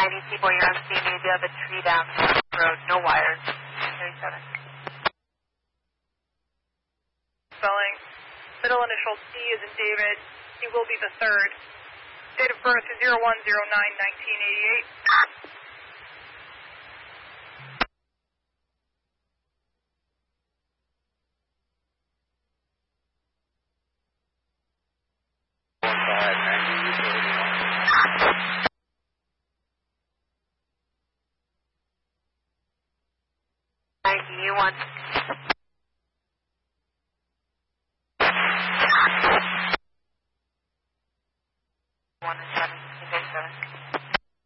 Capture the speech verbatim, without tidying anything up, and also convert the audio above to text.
ninety Seaboard, you're on C M E, the other tree down the road, no wires. thirty-seven. Spelling. Middle initial D is in David. He will be the third. Date of birth is zero one zero nine nineteen eighty-eight. ninety, you want